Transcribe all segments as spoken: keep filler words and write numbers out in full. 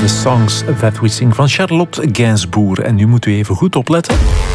The Songs That We Sing van Charlotte Gainsbourg. En nu moet u even goed opletten.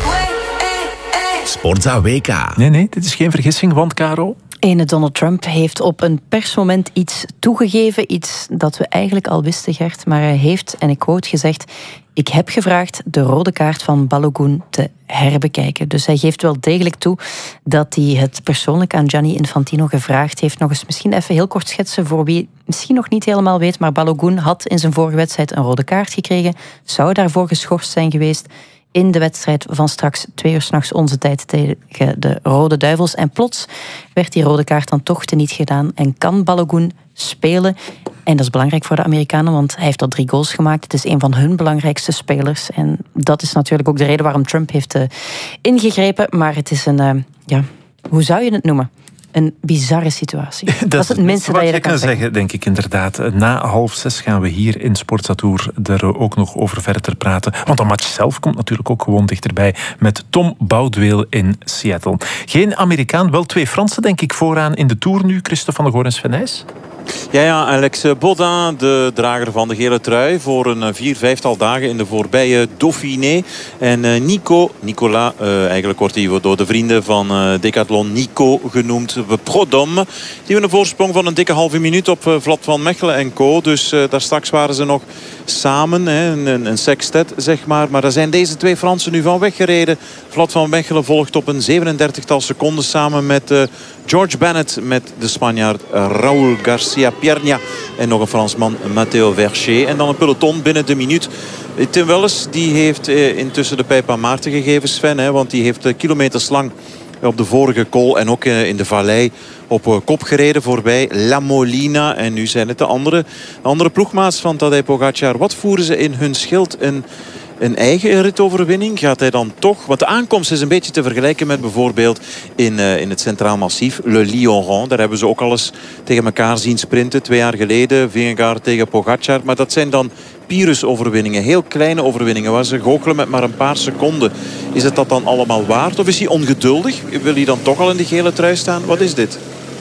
Sportza W K. Nee, nee, dit is geen vergissing, want Caro... Ene Donald Trump heeft op een persmoment iets toegegeven, iets dat we eigenlijk al wisten, Gert, maar hij heeft, en ik quote, gezegd: ik heb gevraagd de rode kaart van Balogun te herbekijken. Dus hij geeft wel degelijk toe dat hij het persoonlijk aan Gianni Infantino gevraagd heeft. Nog eens misschien even heel kort schetsen voor wie misschien nog niet helemaal weet, maar Balogun had in zijn vorige wedstrijd een rode kaart gekregen, zou daarvoor geschorst zijn geweest in de wedstrijd van straks twee uur 's nachts onze tijd tegen de Rode Duivels. En plots werd die rode kaart dan toch teniet gedaan en kan Balogun spelen. En dat is belangrijk voor de Amerikanen, want hij heeft al drie goals gemaakt. Het is een van hun belangrijkste spelers. En dat is natuurlijk ook de reden waarom Trump heeft uh, ingegrepen. Maar het is een, uh, ja, hoe zou je het noemen? Een bizarre situatie. Dat, dat is het minste dat je dat kan zeggen. zeggen. Denk ik inderdaad. Na half zes gaan we hier in Sportza Tour er ook nog over verder praten. Want de match zelf komt natuurlijk ook gewoon dichterbij met Tom Boudweel in Seattle. Geen Amerikaan, wel twee Fransen denk ik vooraan in de Tour nu. Christophe van der Goor en Sven Nys. Ja, ja, Alex Baudin, de drager van de gele trui voor een vier, vijftal dagen in de voorbije Dauphiné. En uh, Nico, Nicolas, uh, eigenlijk wordt hij door de vrienden van uh, Decathlon Nico genoemd. Prud'homme, die hebben een voorsprong van een dikke halve minuut op uh, Vlad van Mechelen en co. Dus uh, daar straks waren ze nog samen, hè, een, een sextet zeg maar. Maar daar zijn deze twee Fransen nu van weggereden. Vlad van Mechelen volgt op een zevenendertigtal seconden samen met uh, George Bennett, met de Spanjaard uh, Raúl García Pierna en nog een Fransman, Matteo Vercher. En dan een peloton binnen de minuut. Tim Welles die heeft uh, intussen de pijp aan Maarten gegeven, Sven. Hè, want die heeft uh, kilometers lang op de vorige col en ook uh, in de vallei op uh, kop gereden voorbij La Molina. En nu zijn het de andere, andere ploegmaats van Tadej Pogacar. Wat voeren ze in hun schild? Een, een eigen ritoverwinning? Gaat hij dan toch? Want de aankomst is een beetje te vergelijken met bijvoorbeeld in, uh, in het Centraal Massief. Le Lioran. Daar hebben ze ook al eens tegen elkaar zien sprinten. Twee jaar geleden. Vingegaard tegen Pogacar. Maar dat zijn dan Pyrrhus-overwinningen. Heel kleine overwinningen waar ze goochelen met maar een paar seconden. Is het dat dan allemaal waard? Of is hij ongeduldig? Wil hij dan toch al in de gele trui staan? Wat is dit?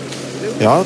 Ja,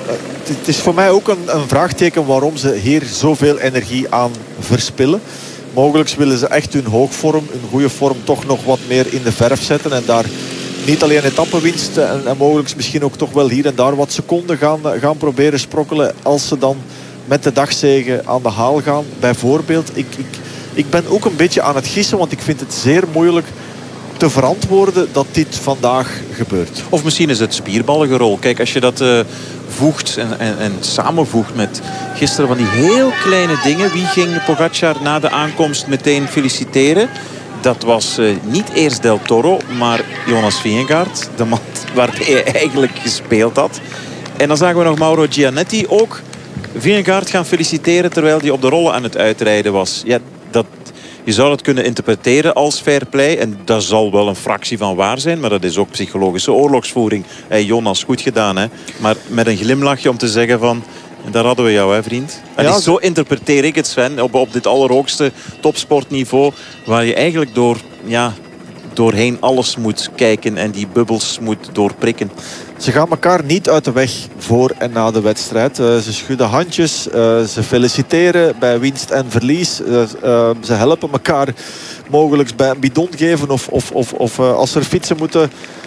het is voor mij ook een, een vraagteken waarom ze hier zoveel energie aan verspillen. Mogelijk willen ze echt hun hoogvorm, hun goede vorm toch nog wat meer in de verf zetten. En daar niet alleen etappenwinst en, en mogelijk misschien ook toch wel hier en daar wat seconden gaan, gaan proberen sprokkelen. Als ze dan met de dagzege aan de haal gaan. Bijvoorbeeld, ik, ik, ik ben ook een beetje aan het gissen, want ik vind het zeer moeilijk te verantwoorden dat dit vandaag gebeurt. Of misschien is het spierballengerol. Kijk, als je dat uh, voegt en, en, en samenvoegt met gisteren van die heel kleine dingen. Wie ging Pogacar na de aankomst meteen feliciteren? Dat was uh, niet eerst Del Toro, maar Jonas Vingegaard. De man waar hij eigenlijk gespeeld had. En dan zagen we nog Mauro Gianetti ook Vingegaard gaan feliciteren terwijl hij op de rollen aan het uitrijden was. Ja, dat... Je zou het kunnen interpreteren als fair play. En dat zal wel een fractie van waar zijn. Maar dat is ook psychologische oorlogsvoering. Hey, Jonas, goed gedaan. Hè? Maar met een glimlachje om te zeggen van... Daar hadden we jou, hè, vriend. En ja, zo interpreteer ik het, Sven. Op, op dit allerhoogste topsportniveau. Waar je eigenlijk door... Ja, doorheen alles moet kijken. En die bubbels moet doorprikken. Ze gaan elkaar niet uit de weg voor en na de wedstrijd. Uh, ze schudden handjes, uh, ze feliciteren bij winst en verlies. Uh, uh, ze helpen elkaar mogelijk bij een bidon geven of, of, of, of uh, als er fietsen moeten...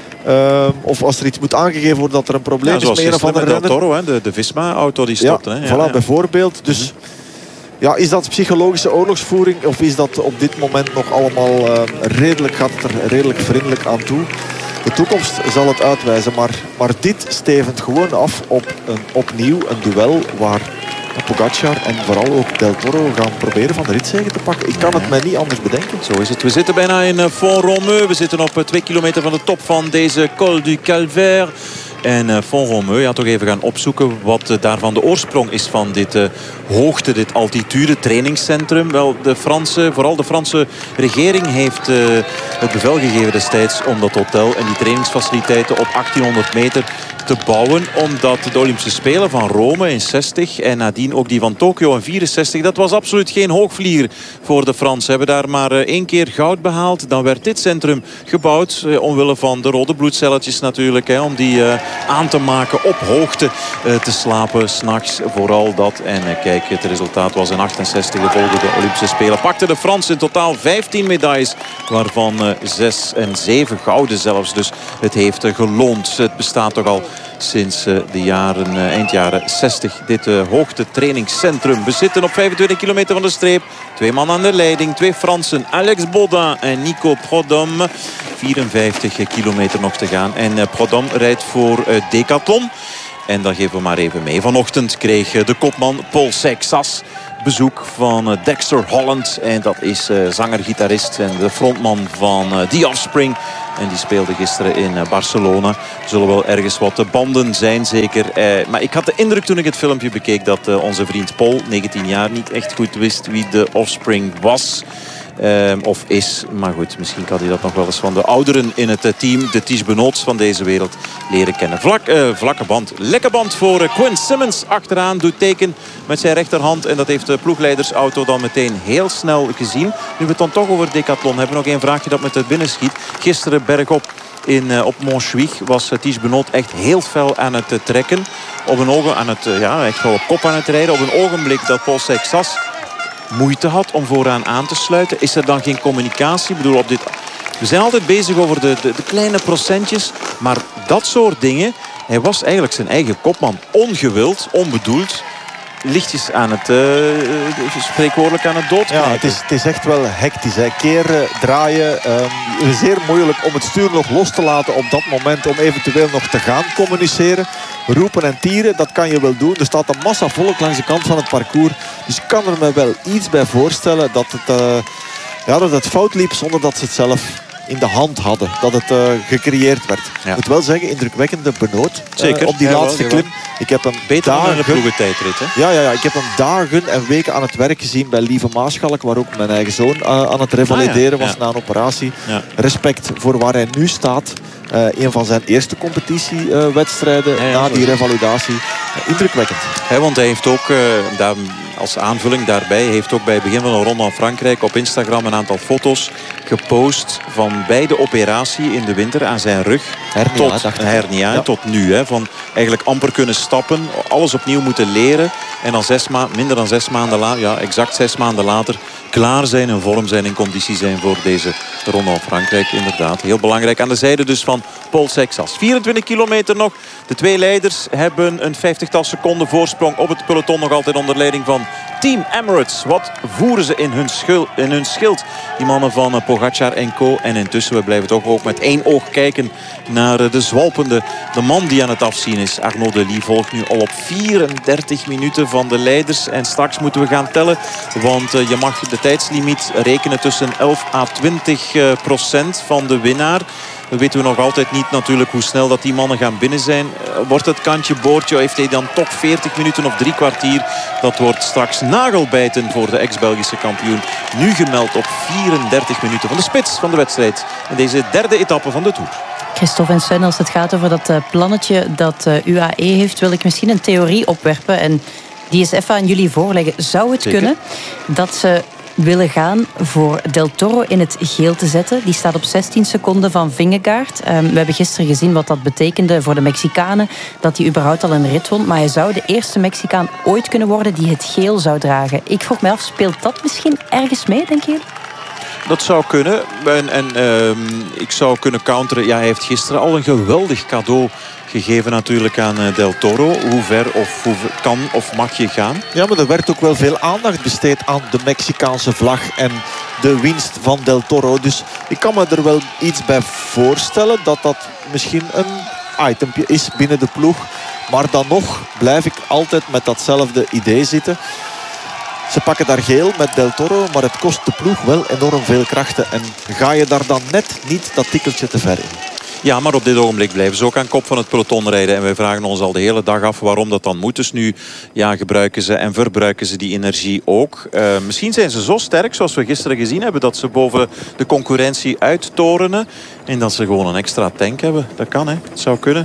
Uh, of als er iets moet aangegeven worden dat er een probleem ja, is met een of andere renner. Del Toro, hè, de, de Visma-auto die stopt. Ja, hè? Ja, voilà, ja. bijvoorbeeld. Dus mm-hmm. ja, is dat psychologische oorlogsvoering of is dat op dit moment nog allemaal uh, redelijk, gaat het er redelijk vriendelijk aan toe? De toekomst zal het uitwijzen, maar, maar dit stevend gewoon af op een, opnieuw een duel waar Pogacar en vooral ook Del Toro gaan proberen van de ritzege te pakken. Ik kan het mij niet anders bedenken. Zo is het. We zitten bijna in Font-Romeu. We zitten op twee kilometer van de top van deze Col du Calvaire. En uh, Font-Romeu, ja, toch even gaan opzoeken wat uh, daarvan de oorsprong is van dit uh, hoogte, dit altitude trainingscentrum. Wel, de Franse, vooral de Franse regering heeft uh, het bevel gegeven destijds om dat hotel en die trainingsfaciliteiten op achttienhonderd meter te bouwen. Omdat de Olympische Spelen van Rome in zestig en nadien ook die van Tokio in vierenzestig... dat was absoluut geen hoogvlieger voor de Fransen. Ze hebben daar maar één keer goud behaald. Dan werd dit centrum gebouwd. Eh, omwille van de rode bloedcelletjes natuurlijk. Hè, om die eh, aan te maken op hoogte eh, te slapen. 's Nachts vooral dat. En eh, kijk, het resultaat was in achtenzestig. De volgende Olympische Spelen pakten de Fransen in totaal vijftien medailles. Waarvan eh, zes en zeven gouden zelfs. Dus het heeft uh, geloond. Het bestaat toch al sinds uh, de jaren, uh, eind jaren zestig. Dit uh, hoogtetrainingscentrum. We zitten op vijfentwintig kilometer van de streep. Twee man aan de leiding. Twee Fransen. Alex Baudin en Nico Prudhomme. vierenvijftig kilometer nog te gaan. En uh, Prudhomme rijdt voor uh, Decathlon. En dat geven we maar even mee. Vanochtend kreeg uh, de kopman Paul Seixas bezoek van uh, Dexter Holland. En dat is uh, zanger-gitarist en de frontman van uh, The Offspring. En die speelde gisteren in uh, Barcelona. Er zullen wel ergens wat uh, banden zijn, zeker. Uh, maar ik had de indruk toen ik het filmpje bekeek dat uh, onze vriend Paul, negentien jaar, niet echt goed wist wie The Offspring was. Uh, of is, maar goed, misschien kan hij dat nog wel eens van de ouderen in het uh, team, de Ties Benoots van deze wereld, leren kennen. Vlak, uh, vlakke band, lekke band voor uh, Quinn Simmons achteraan, doet teken met zijn rechterhand. En dat heeft de ploegleidersauto dan meteen heel snel gezien. Nu we het dan toch over Decathlon hebben, nog één vraagje dat met het binnen schiet. Gisteren bergop in, uh, op Montjuïc was uh, Ties Benoot echt heel fel aan het uh, trekken. Op een ogen aan het, uh, ja, echt wel op kop aan het rijden. Op een ogenblik dat Paul Seixas moeite had om vooraan aan te sluiten. Is er dan geen communicatie? Ik bedoel, op dit... We zijn altijd bezig over de, de, de kleine procentjes. Maar dat soort dingen... Hij was eigenlijk zijn eigen kopman. Ongewild, onbedoeld. Lichtjes aan het... Uh, spreekwoordelijk aan het doodknijpen. Ja, het is, het is echt wel hectisch. Hè. Keren, draaien. Um, zeer moeilijk om het stuur nog los te laten op dat moment. Om eventueel nog te gaan communiceren. Roepen en tieren, dat kan je wel doen. Er staat een massa volk langs de kant van het parcours. Dus ik kan er me wel iets bij voorstellen dat het, uh, ja, dat het fout liep zonder dat ze het zelf in de hand hadden. Dat het uh, gecreëerd werd. Ja. Ik moet wel zeggen, indrukwekkende Benoot uh, op die ja, laatste wel, klim. Ik heb een beter dagen, dan een ploegentijdrit, hè? Ja, ja, ja, ik heb hem dagen en weken aan het werk gezien bij Lieve Maaschalk, waar ook mijn eigen zoon uh, aan het revalideren ah, ja. was ja. na een operatie. Ja. Respect voor waar hij nu staat. Uh, een van zijn eerste competitiewedstrijden uh, ja, ja, na die revalidatie. Uh, indrukwekkend. He, want hij heeft ook, uh, daar, als aanvulling daarbij, heeft ook bij het begin van de Ronde van Frankrijk op Instagram een aantal foto's gepost van bij de operatie in de winter aan zijn rug. Hernia, tot, dacht ik. hernia ja. tot nu. Hè, van eigenlijk amper kunnen stappen, alles opnieuw moeten leren. En dan zes ma minder dan zes maanden later, ja, exact zes maanden later, klaar zijn, in vorm zijn, in conditie zijn voor deze Ronde van Frankrijk. Inderdaad, heel belangrijk. Aan de zijde dus van Paul Seixas. vierentwintig kilometer nog. De twee leiders hebben een vijftigtal seconden voorsprong op het peloton. Nog altijd onder leiding van Team Emirates. Wat voeren ze in hun, schil, in hun schild? Die mannen van uh, Pogacar en co. En intussen, we blijven toch ook met één oog kijken naar uh, de zwalpende. De man die aan het afzien is. Arnaud Delis volgt nu al op vierendertig minuten van de leiders. En straks moeten we gaan tellen. Want uh, je mag de tijdslimiet rekenen tussen elf à twintig uh, procent van de winnaar. Dan weten we nog altijd niet natuurlijk hoe snel dat die mannen gaan binnen zijn. Wordt het kantje boordje? Heeft hij dan toch veertig minuten of drie kwartier? Dat wordt straks nagelbijten voor de ex-Belgische kampioen. Nu gemeld op vierendertig minuten van de spits van de wedstrijd. In deze derde etappe van de Tour. Christophe en Sven, als het gaat over dat plannetje dat U A E heeft, wil ik misschien een theorie opwerpen. En die is even aan jullie voorleggen. Zou het Zeker? kunnen dat ze willen gaan voor Del Toro in het geel te zetten? Die staat op zestien seconden van Vingegaard. Um, we hebben gisteren gezien wat dat betekende voor de Mexicanen. Dat hij überhaupt al een rit won. Maar hij zou de eerste Mexicaan ooit kunnen worden die het geel zou dragen. Ik vroeg me af, speelt dat misschien ergens mee, denk je? Dat zou kunnen. En, en uh, ik zou kunnen counteren. Ja, hij heeft gisteren al een geweldig cadeau gegeven natuurlijk aan Del Toro. Hoe ver of hoe ver kan of mag je gaan? Ja, maar er werd ook wel veel aandacht besteed aan de Mexicaanse vlag en de winst van Del Toro. Dus ik kan me er wel iets bij voorstellen dat dat misschien een itempje is binnen de ploeg. Maar dan nog blijf ik altijd met datzelfde idee zitten. Ze pakken daar geel met Del Toro, maar het kost de ploeg wel enorm veel krachten. En ga je daar dan net niet dat tikkeltje te ver in? Ja, maar op dit ogenblik blijven ze ook aan kop van het peloton rijden. En wij vragen ons al de hele dag af waarom dat dan moet. Dus nu ja, gebruiken ze en verbruiken ze die energie ook. Uh, misschien zijn ze zo sterk, zoals we gisteren gezien hebben, dat ze boven de concurrentie uittorenen. En dat ze gewoon een extra tank hebben. Dat kan, hè. Het zou kunnen, ja.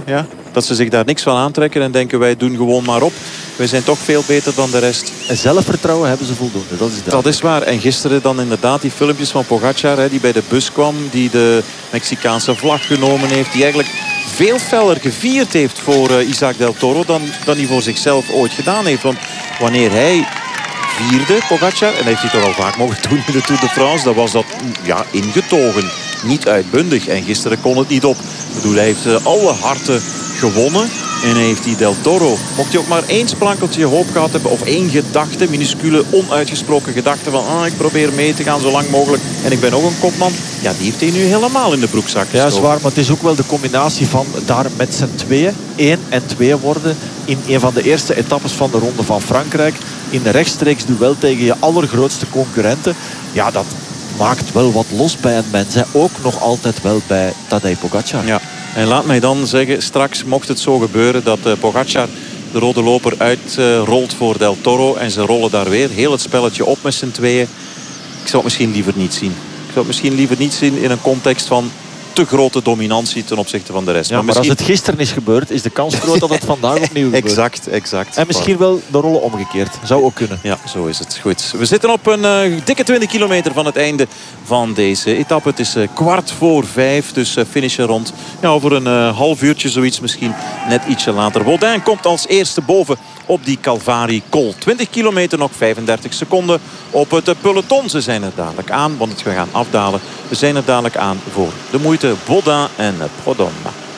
dat ze zich daar niks van aantrekken en denken wij doen gewoon maar op. Wij zijn toch veel beter dan de rest. En zelfvertrouwen hebben ze voldoende. Dat is, dat is waar. En gisteren dan inderdaad die filmpjes van Pogacar, hè, die bij de bus kwam, die de Mexicaanse vlag genomen heeft, die eigenlijk veel feller gevierd heeft voor uh, Isaac Del Toro dan, dan hij voor zichzelf ooit gedaan heeft. Want wanneer hij vierde, Pogacar, en heeft hij toch al vaak mogen doen in de Tour de France, dan was dat ja, ingetogen. Niet uitbundig. En gisteren kon het niet op. Ik bedoel, hij heeft uh, alle harten gewonnen. En hij heeft die Del Toro, mocht hij ook maar één sprankeltje hoop gehad hebben, of één gedachte, minuscule, onuitgesproken gedachte van ah, ik probeer mee te gaan zo lang mogelijk en ik ben ook een kopman. Ja, die heeft hij nu helemaal in de broekzak gestoken. Ja, zwaar, maar het is ook wel de combinatie van daar met z'n tweeën, één en twee worden in een van de eerste etappes van de Ronde van Frankrijk. In een rechtstreeks duel tegen je allergrootste concurrenten. Ja, dat maakt wel wat los bij een mens. Hè. Ook nog altijd wel bij Tadej Pogacar. Ja. En laat mij dan zeggen, straks mocht het zo gebeuren dat uh, Pogacar de rode loper uitrolt uh, voor Del Toro. En ze rollen daar weer heel het spelletje op met z'n tweeën. Ik zou het misschien liever niet zien. Ik zou het misschien liever niet zien in een context van te grote dominantie ten opzichte van de rest. Ja, maar, maar misschien... als het gisteren is gebeurd, is de kans groot dat het vandaag opnieuw gebeurt. Exact, exact. En misschien wel de rollen omgekeerd. Zou ook kunnen. Ja, zo is het. Goed. We zitten op een uh, dikke twintig kilometer van het einde van deze etappe. Het is uh, kwart voor vijf, dus uh, finishen rond ja, over een uh, half uurtje zoiets, misschien net ietsje later. Baudin komt als eerste boven op die Calvary Col. twintig kilometer, nog vijfendertig seconden op het peloton. Ze zijn er dadelijk aan, want we gaan afdalen. We zijn er dadelijk aan voor de moeite. Baudin en Prudhomme.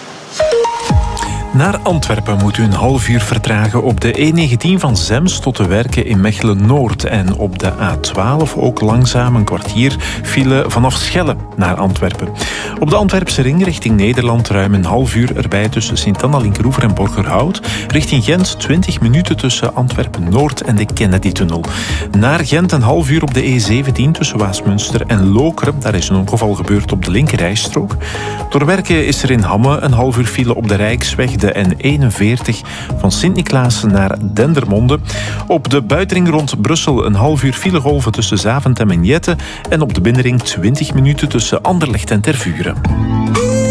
Naar Antwerpen moet u een half uur vertragen op de E negentien van Zems tot de Werken in Mechelen-Noord. En op de A twaalf ook langzaam een kwartier file vanaf Schelle naar Antwerpen. Op de Antwerpse ring richting Nederland ruim een half uur erbij tussen Sint-Anna-Linkeroever en Borgerhout. Richting Gent twintig minuten tussen Antwerpen-Noord en de Kennedy-tunnel. Naar Gent een half uur op de E zeventien tussen Waasmunster en Lokeren. Daar is een ongeval gebeurd op de linkerrijstrook. Door Werken is er in Hamme een half uur file op de Rijksweg de N eenenveertig van Sint-Niklaas naar Dendermonde. Op de buitenring rond Brussel een half uur filegolven tussen Zaventem en Jette. En op de binnenring twintig minuten tussen Anderlecht en Tervuren.